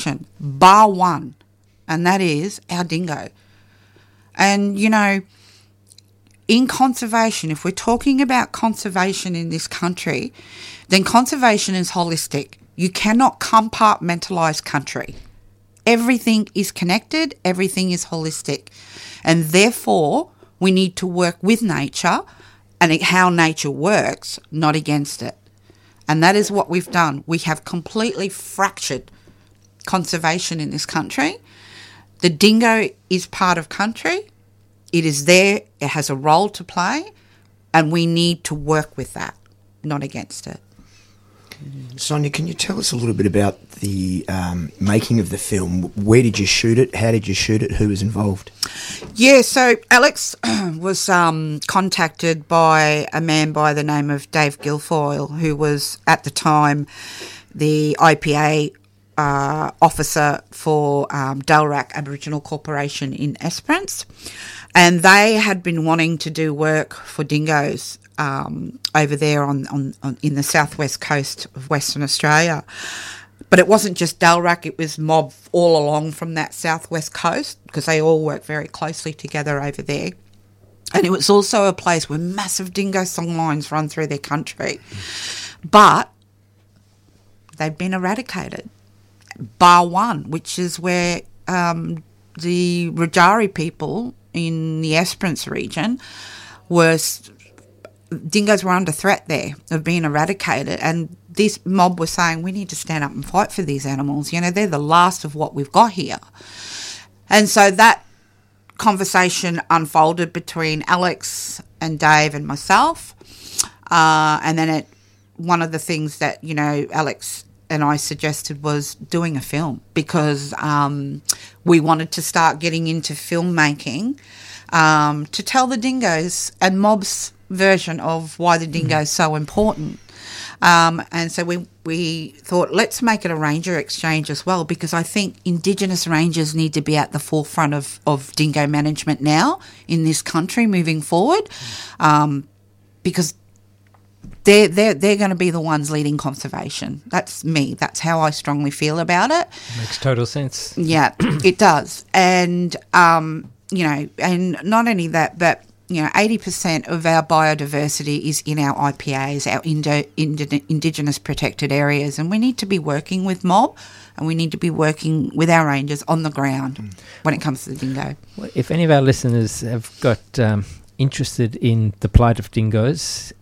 bar one, and that is our dingo. And, you know, in conservation, if we're talking about conservation in this country, then conservation is holistic. You cannot compartmentalise country. Everything is connected, everything is holistic. And therefore, we need to work with nature and how nature works, not against it. And that is what we've done. We have completely fractured conservation in this country. The dingo is part of country. It is there. It has a role to play. And we need to work with that, not against it. Sonia, can you tell us a little bit about the making of the film? Where did you shoot it? How did you shoot it? Who was involved? Yeah, so Alex was contacted by a man by the name of Dave Guilfoyle, who was at the time the IPA officer for Dalrac Aboriginal Corporation in Esperance. And they had been wanting to do work for dingoes over there on in the southwest coast of Western Australia. But it wasn't just Dalrac, it was mob all along from that southwest coast, because they all work very closely together over there. And it was also a place where massive dingo songlines run through their country. But they've been eradicated, bar one, which is where the Rajari people in the Esperance region dingoes were under threat there of being eradicated, and this mob was saying we need to stand up and fight for these animals. You know, they're the last of what we've got here. And so that conversation unfolded between Alex and Dave and myself, and then one of the things that, you know, Alex and I suggested was doing a film, because we wanted to start getting into filmmaking to tell the dingoes and mob's version of why the dingo is so important. And so we thought, let's make it a ranger exchange as well, because I think Indigenous rangers need to be at the forefront of dingo management now in this country moving forward, because they're going to be the ones leading conservation. That's me. That's how I strongly feel about it. Makes total sense. Yeah, it does. And, you know, and not only that, but, you know, 80% of our biodiversity is in our IPAs, our Indigenous protected areas, and we need to be working with mob, and we need to be working with our rangers on the ground when it comes to the dingo. Well, if any of our listeners have got interested in the plight of dingoes,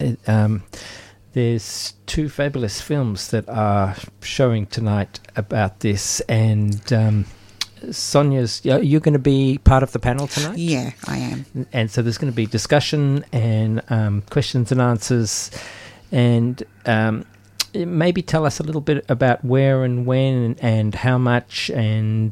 there's two fabulous films that are showing tonight about this, and Sonia's, you're going to be part of the panel tonight? Yeah, I am. And so there's going to be discussion and questions and answers, and maybe tell us a little bit about where and when and how much, and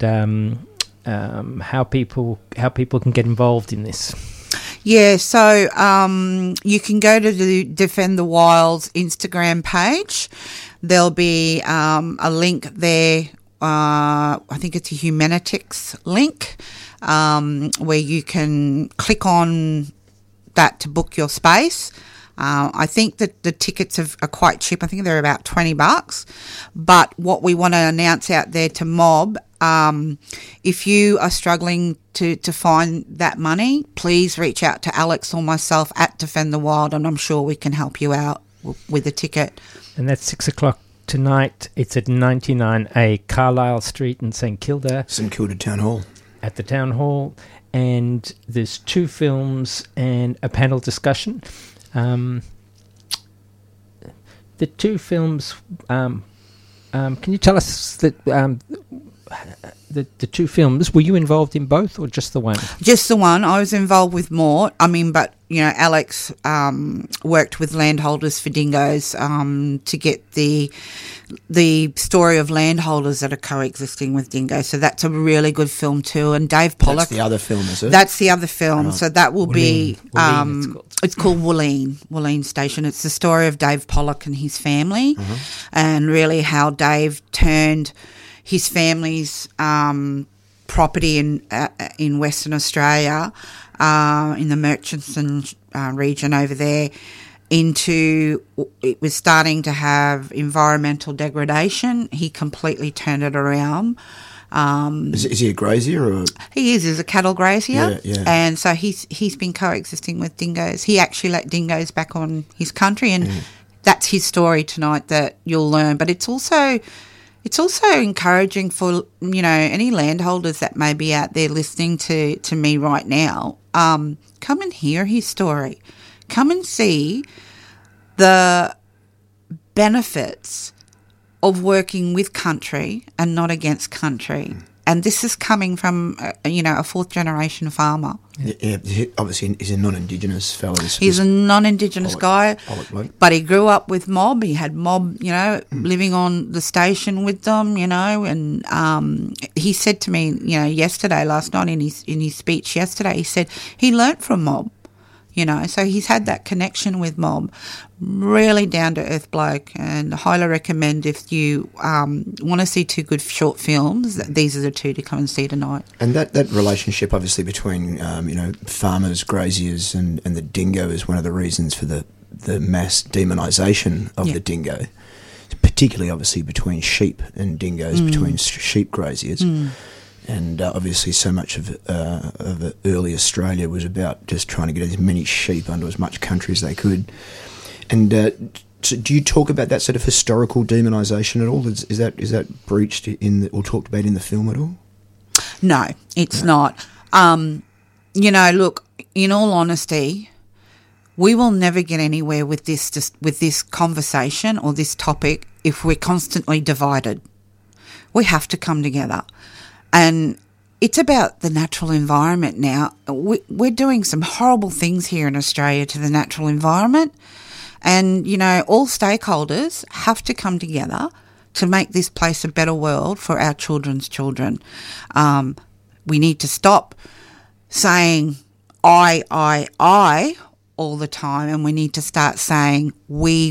how people can get involved in this. Yeah, so you can go to the Defend the Wild's Instagram page. There'll be a link there. I think it's a Humanitics link, where you can click on that to book your space. I think that the tickets are quite cheap. I think they're about $20. But what we want to announce out there to mob, if you are struggling to find that money, please reach out to Alex or myself at Defend the Wild, and I'm sure we can help you out with a ticket. And that's 6:00 tonight. It's at 99A Carlisle Street in St Kilda. St Kilda Town Hall. At the Town Hall. And there's two films and a panel discussion. The two films, can you tell us that the two films, were you involved in both or just the one? Just the one. I was involved with more. I mean, but, you know, Alex worked with Landholders for Dingoes to get the story of landholders that are coexisting with dingoes. So that's a really good film too. And Dave Pollock. That's the other film, is it? That's the other film. Right. So that will be... it's called Woolleen Station. It's the story of Dave Pollock and his family, and really how Dave turned his family's property in Western Australia, in the Murchison region over there, into it was starting to have environmental degradation. He completely turned it around. Is he a grazier or? He is. He's a cattle grazier. Yeah. And so he's been coexisting with dingoes. He actually let dingoes back on his country, and that's his story tonight that you'll learn. But it's also encouraging for, you know, any landholders that may be out there listening to me right now. Come and hear his story. Come and see the benefits of working with country and not against country. And this is coming from, a fourth-generation farmer. Yeah, obviously he's a non-Indigenous fellow. He's a non-Indigenous guy, but he grew up with mob. He had mob, living on the station with them, and he said to me, last night in his speech yesterday, he said he learnt from mob. So he's had that connection with mob. Really down-to-earth bloke, and highly recommend if you want to see two good short films, these are the two to come and see tonight. And that relationship, obviously, between, farmers, graziers and the dingo is one of the reasons for the mass demonisation of the dingo, particularly, obviously, between sheep and dingoes, between sheep graziers. And obviously so much of early Australia was about just trying to get as many sheep onto as much country as they could. And so do you talk about that sort of historical demonisation at all? Is that breached or talked about in the film at all? No, it's not. Look, in all honesty, we will never get anywhere with this conversation or this topic if we're constantly divided. We have to come together. And it's about the natural environment now. We're doing some horrible things here in Australia to the natural environment. And, all stakeholders have to come together to make this place a better world for our children's children. We need to stop saying I all the time, and we need to start saying we.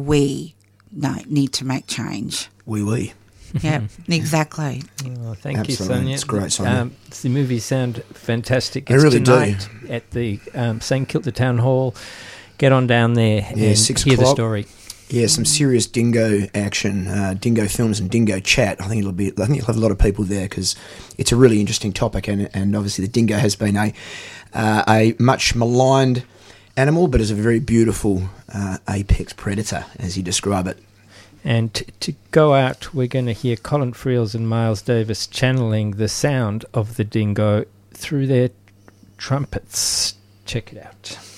No, need to make change. We. Yeah, exactly. Oh, thank Absolutely. you, Sonia. It's great, Sonia. The movies sound fantastic. They really tonight at the St Kilda Town Hall. Get on down there and 6 hear the o'clock. story. Yeah, some serious dingo action, dingo films and dingo chat. I think you'll have a lot of people there because it's a really interesting topic, and obviously the dingo has been a much maligned animal, but is a very beautiful apex predator, as you describe it. And to go out, we're going to hear Colin Friels and Miles Davis channeling the sound of the dingo through their trumpets. Check it out.